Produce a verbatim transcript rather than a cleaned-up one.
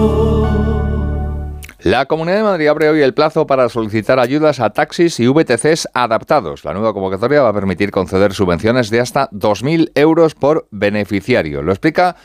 La Comunidad de Madrid abre hoy el plazo para solicitar ayudas a taxis y V T Cs adaptados. La nueva convocatoria va a permitir conceder subvenciones de hasta dos mil euros por beneficiario. Lo explica